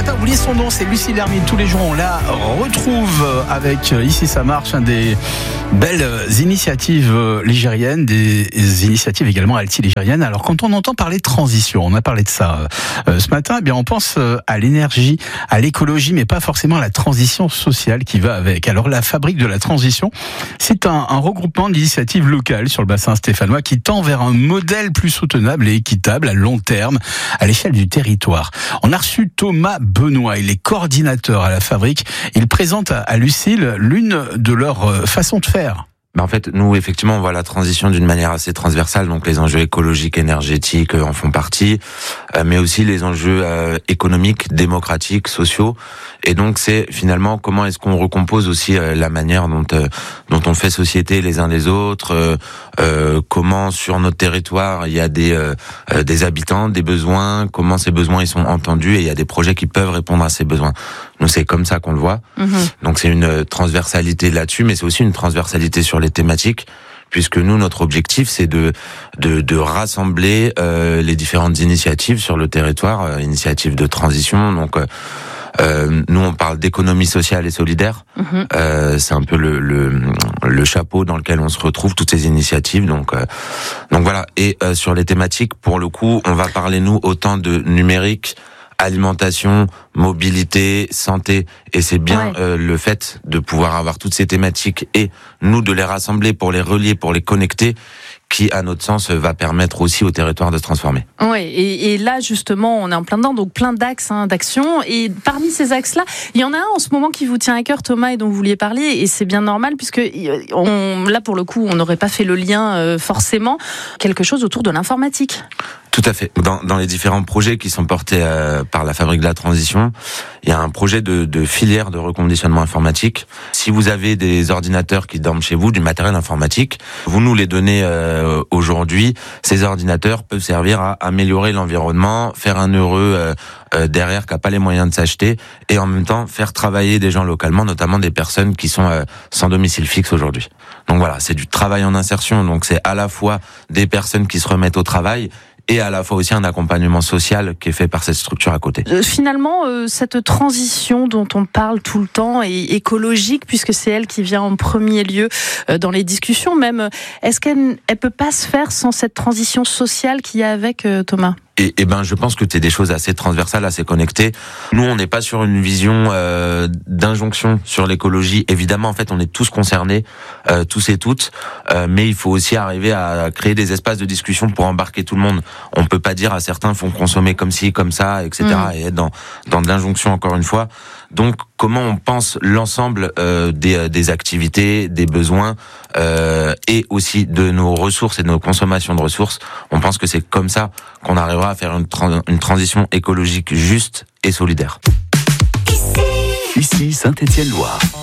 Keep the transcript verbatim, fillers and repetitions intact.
n'a pas oublié son nom, c'est Lucie Lermine. Tous les jours, on la retrouve avec Ici ça marche, hein, des belles initiatives ligériennes, des initiatives également alti-ligériennes. Alors, quand on entend parler de transition, on a parlé de ça euh, ce matin, eh bien, on pense à l'énergie, à l'écologie, mais pas forcément à la transition sociale qui va avec. Alors, la Fabrique de la Transition, c'est un, un regroupement d'initiatives locales sur le bassin stéphanois qui tend vers un modèle plus soutenable et équitable à long terme, à l'échelle du territoire. On a reçu Thomas Benoît, il est coordinateur à la Fabrique. Il présente à, à Lucille l'une de leurs façons de faire. Ben en fait, nous, effectivement, on voit la transition d'une manière assez transversale. Donc, les enjeux écologiques, énergétiques en font partie, euh, mais aussi les enjeux euh, économiques, démocratiques, sociaux. Et donc, c'est finalement comment est-ce qu'on recompose aussi euh, la manière dont euh, dont on fait société les uns les autres. Euh, euh, comment sur notre territoire il y a des euh, euh, des habitants, des besoins. Comment ces besoins ils sont entendus et il y a des projets qui peuvent répondre à ces besoins. Nous, c'est comme ça qu'on le voit. Mmh. Donc, c'est une transversalité là-dessus, mais c'est aussi une transversalité sur les thématiques, puisque nous, notre objectif, c'est de de, de rassembler euh, les différentes initiatives sur le territoire, euh, initiatives de transition. Donc, euh, euh, nous, on parle d'économie sociale et solidaire. Mmh. Euh, c'est un peu le, le le chapeau dans lequel on se retrouve toutes ces initiatives. Donc, euh, donc voilà. Et euh, sur les thématiques, pour le coup, on va parler nous autant de numérique, alimentation, mobilité, santé, et c'est bien ouais. euh, le fait de pouvoir avoir toutes ces thématiques et nous de les rassembler pour les relier, pour les connecter, qui, à notre sens, va permettre aussi au territoire de se transformer. Oui, et, et là, justement, on est en plein dedans, donc plein d'axes hein, d'action. Et parmi ces axes-là, il y en a un en ce moment qui vous tient à cœur, Thomas, et dont vous vouliez parler, et c'est bien normal, puisque on, là, pour le coup, on n'aurait pas fait le lien euh, forcément, quelque chose autour de l'informatique. Tout à fait. Dans, dans les différents projets qui sont portés euh, par la Fabrique de la Transition, il y a un projet de, de filière de reconditionnement informatique. Si vous avez des ordinateurs qui dorment chez vous, du matériel informatique, vous nous les donnez euh, aujourd'hui. Ces ordinateurs peuvent servir à améliorer l'environnement, faire un heureux euh, euh, derrière qui n'a pas les moyens de s'acheter, et en même temps faire travailler des gens localement, notamment des personnes qui sont euh, sans domicile fixe aujourd'hui. Donc voilà, c'est du travail en insertion. Donc c'est à la fois des personnes qui se remettent au travail, et à la fois aussi un accompagnement social qui est fait par cette structure à côté. Euh, finalement, euh, cette transition dont on parle tout le temps est écologique, puisque c'est elle qui vient en premier lieu euh, dans les discussions même. Est-ce qu'elle ne peut pas se faire sans cette transition sociale qu'il y a avec, euh, Thomas ? Et, et ben, je pense que c'est des choses assez transversales, assez connectées. Nous, on n'est pas sur une vision euh, d'injonction sur l'écologie. Évidemment, en fait, on est tous concernés, euh, tous et toutes. Euh, mais il faut aussi arriver à créer des espaces de discussion pour embarquer tout le monde. On peut pas dire à certains faut consommer comme ci, comme ça, et cetera. Mmh. Et être dans dans de l'injonction encore une fois. Donc, comment on pense l'ensemble euh, des des activités, des besoins euh, et aussi de nos ressources et de nos consommations de ressources. On pense que c'est comme ça qu'on arrivera à faire une, tra- une transition écologique juste et solidaire. Ici Saint-Étienne-Loire.